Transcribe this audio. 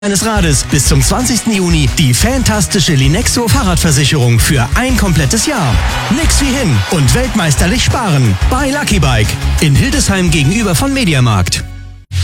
Eines Rades bis zum 20. Juni die fantastische Linexo Fahrradversicherung für ein komplettes Jahr. Nix wie hin und weltmeisterlich sparen bei Lucky Bike in Hildesheim gegenüber von Mediamarkt.